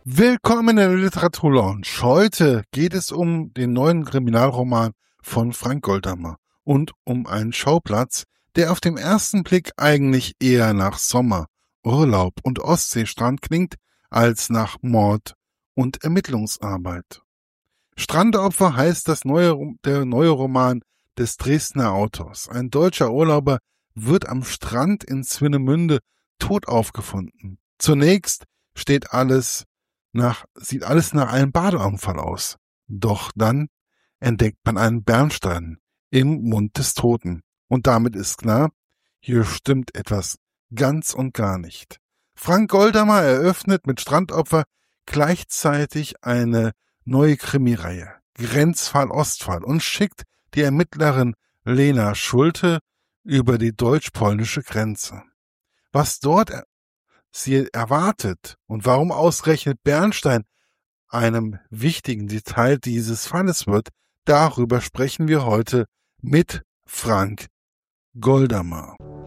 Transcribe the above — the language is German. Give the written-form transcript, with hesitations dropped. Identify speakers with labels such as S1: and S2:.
S1: Willkommen in der Literaturlounge. Heute geht es um den neuen Kriminalroman von Frank Goldammer und um einen Schauplatz, der auf den ersten Blick eigentlich eher nach Sommer, Urlaub und Ostseestrand klingt, als nach Mord und Ermittlungsarbeit. Strandopfer heißt der neue Roman des Dresdner Autors. Ein deutscher Urlauber wird am Strand in Swinemünde tot aufgefunden. Zunächst sieht alles nach einem Badeunfall aus. Doch dann entdeckt man einen Bernstein im Mund des Toten. Und damit ist klar, hier stimmt etwas ganz und gar nicht. Frank Goldammer eröffnet mit Strandopfer gleichzeitig eine neue Krimireihe, Grenzfall Ostfall, und schickt die Ermittlerin Lena Schulte über die deutsch-polnische Grenze. Was dort sie erwartet und warum ausgerechnet Bernstein einem wichtigen Detail dieses Falles wird, darüber sprechen wir heute mit Frank Goldammer.